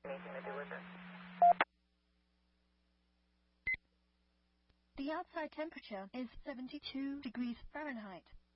Anything to do with it? The outside temperature is 72 degrees Fahrenheit.